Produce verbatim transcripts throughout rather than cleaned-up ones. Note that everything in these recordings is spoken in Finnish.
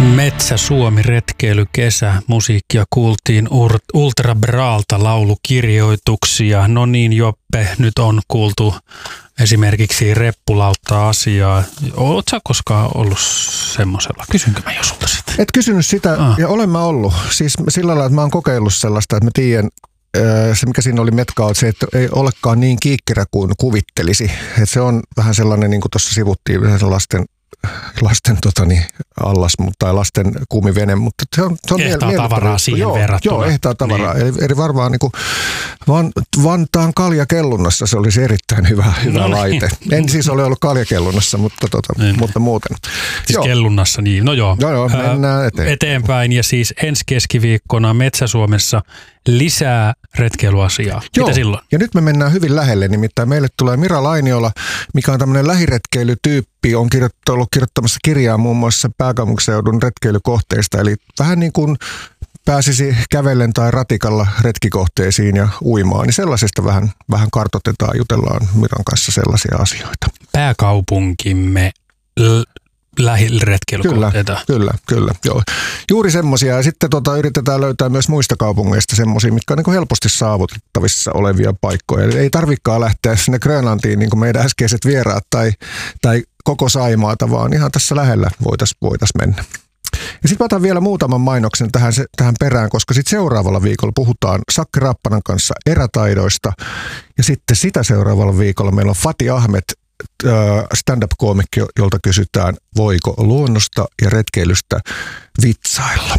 Metsä Suomi retkeily kesä. Musiikkia kuultiin Ultra Braalta laulukirjoituksia. No niin Joppe, nyt on kuultu esimerkiksi Reppulautta asiaa. Oletko sä koskaan ollut semmoisella? Kysynkö mä jo sulta sitä? Et kysynyt sitä ah. ja olen mä ollut. Siis sillä lailla, että mä oon kokeillut sellaista, että mä tiedän, se mikä siinä oli metkaa, on se, että ei olekaan niin kiikkerä kuin kuvittelisi. Että se on vähän sellainen, niin kuin tuossa sivuttiin, lasten lasten totani, allas tai lasten kuumivene, mutta se on, se on ehtaa miel- tavaraa siihen joo, verrattuna. Joo, ehtaa tavaraa. Niin. Eli, eli varmaan niin kuin Van, Vantaan kaljakellunnassa se olisi erittäin hyvä, hyvä no laite. Niin. En siis ole ollut kaljakellunnassa, mutta, tota, niin. mutta muuten. Siis joo. Kellunnassa, niin. No joo. Joo, joo mennään eteenpäin. eteenpäin. Ja siis ensi keskiviikkona Metsä-Suomessa lisää retkeilyasiaa. Joo. Mitä silloin? Ja nyt me mennään hyvin lähelle, nimittäin meille tulee Mira Lainiola, mikä on tämmöinen lähiretkeilytyyppi, on kirjoitt- ollut kirjoittamassa kirjaa muun muassa pääkaupunkiseudun retkeilykohteista, eli vähän niin kuin pääsisi kävellen tai ratikalla retkikohteisiin ja uimaan, niin sellaisesta vähän, vähän kartoitetaan, jutellaan Miran kanssa sellaisia asioita. Pääkaupunkimme l- lähiretkeilykohteita. Kyllä, kyllä, kyllä. Joo. Juuri semmoisia. Ja sitten tota, yritetään löytää myös muista kaupungeista semmoisia, mitkä on niin kuin helposti saavutettavissa olevia paikkoja. Eli ei tarvikaan lähteä sinne Grönlantiin niin kuin meidän äskeiset vieraat tai, tai koko Saimaata, vaan ihan tässä lähellä voitaisiin voitais mennä. Ja sitten mä otan vielä muutaman mainoksen tähän, tähän perään, koska sitten seuraavalla viikolla puhutaan Sakki Rappanan kanssa erätaidoista. Ja sitten sitä seuraavalla viikolla meillä on Fatih Ahmed, stand-up-koomikki, jolta kysytään, voiko luonnosta ja retkeilystä vitsailla.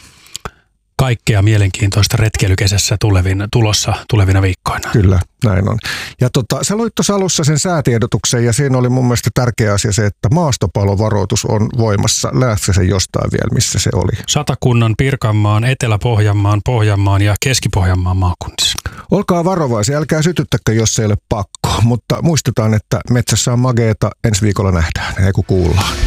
Kaikkea mielenkiintoista retkeilykesässä tulevina, tulossa tulevina viikkoina. Kyllä, näin on. Ja tota, sä luit tuossa alussa sen säätiedotuksen ja siinä oli mun mielestä tärkeä asia se, että maastopalovaroitus on voimassa. Näetkö sen jostain vielä, missä se oli? Satakunnan, Pirkanmaan, Etelä-Pohjanmaan, Pohjanmaan ja Keski-Pohjanmaan maakunnissa. Olkaa varovaisia, älkää sytyttäkö, jos ei ole pakko, mutta muistetaan, että metsässä on mageeta. Ensi viikolla nähdään, ei kun kuullaan.